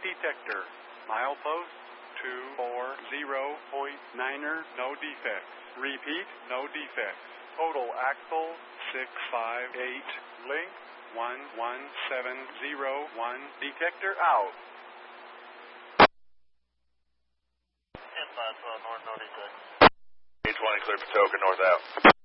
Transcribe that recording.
detector. Milepost 240.9er, no defects. Repeat, no defects. Total axle 658. Length 11701. Detector out. 10-5 north, no detect. 820 clear for token, north out.